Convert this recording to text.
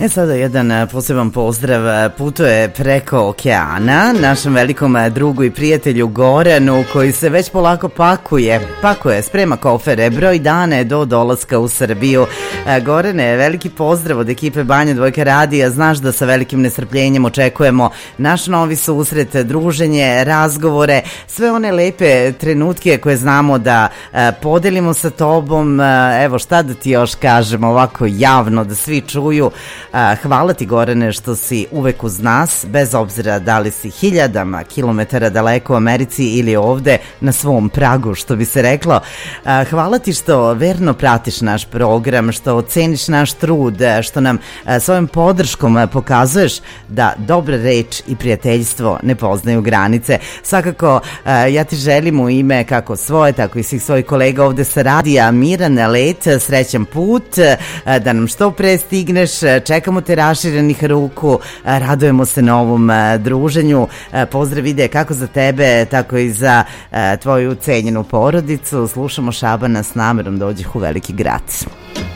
Sada jedan poseban pozdrav putuje preko okeana našem velikom drugu i prijatelju Goranu, koji se već polako pakuje, sprema kofere, broj dane do dolaska u Srbiju. Gorane, veliki pozdrav od ekipe Banja Dvojka radija. Znaš da sa velikim nestrpljenjem očekujemo naš novi susret, druženje, razgovore, sve one lepe trenutke koje znamo da podelimo sa tobom. Evo, šta da ti još kažem ovako javno da svi čuju. Hvala ti, Gorane, što si uvek uz nas, bez obzira da li si hiljadama kilometara daleko u Americi ili ovde na svom pragu, što bi se reklo. Hvala ti što verno pratiš naš program, što ceniš naš trud, što nam svojom podrškom pokazuješ da dobra reč i prijateljstvo ne poznaju granice. Svakako, ja ti želim u ime kako svoje, tako i svih svojih kolega ovde sa radija miran let, srećan put, da nam što pre stigneš. Čekamo te raširenih ruku, radujemo se na ovom druženju. Pozdrav ide kako za tebe, tako i za tvoju cenjenu porodicu. Slušamo Šabana s namerom dođih u veliki grad.